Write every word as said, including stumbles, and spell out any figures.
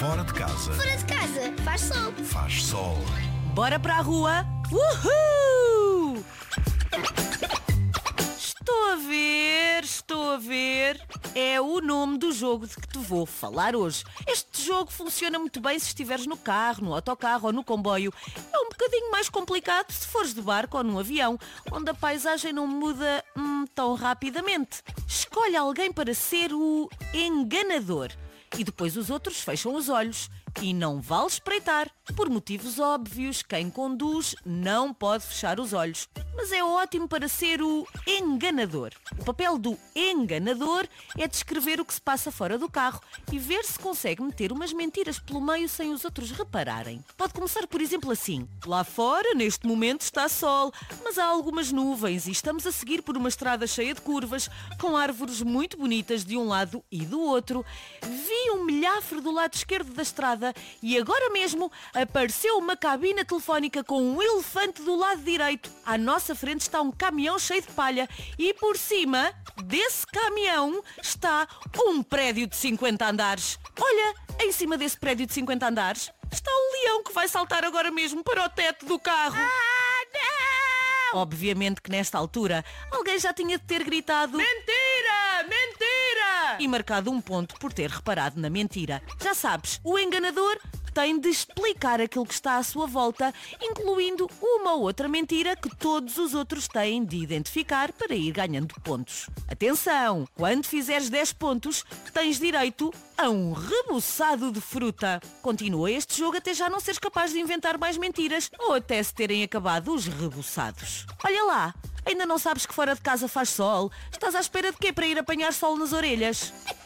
Fora de casa. Fora de casa, faz sol. Faz sol. Bora para a rua? Uhul! Estou a ver, estou a ver. É o nome do jogo de que te vou falar hoje. Este jogo funciona muito bem se estiveres no carro, no autocarro ou no comboio. É um bocadinho mais complicado se fores de barco ou num avião, onde a paisagem não muda hum, tão rapidamente. Escolhe alguém para ser o enganador. E depois os outros fecham os olhos. E não vale espreitar. Por motivos óbvios, quem conduz não pode fechar os olhos. Mas é ótimo para ser o enganador. O papel do enganador é descrever o que se passa fora do carro e ver se consegue meter umas mentiras pelo meio sem os outros repararem. Pode começar, por exemplo, assim. Lá fora, neste momento, está sol, mas há algumas nuvens e estamos a seguir por uma estrada cheia de curvas, com árvores muito bonitas de um lado e do outro. Vi um milhafre do lado esquerdo da estrada e agora mesmo apareceu uma cabina telefónica com um elefante do lado direito. À nossa frente está um caminhão cheio de palha e por cima desse caminhão está um prédio de cinquenta andares. Olha, em cima desse prédio de cinquenta andares está um leão que vai saltar agora mesmo para o teto do carro. Ah, não! Obviamente que nesta altura alguém já tinha de ter gritado Mentira! Mentira! e marcado um ponto por ter reparado na mentira. Já sabes, o enganador tem de explicar aquilo que está à sua volta, incluindo uma ou outra mentira que todos os outros têm de identificar para ir ganhando pontos. Atenção! Quando fizeres dez pontos, tens direito a um reboçado de fruta. Continua este jogo até já não seres capaz de inventar mais mentiras ou até se terem acabado os reboçados. Olha lá! Ainda não sabes que fora de casa faz sol? Estás à espera de quê para ir apanhar sol nas orelhas?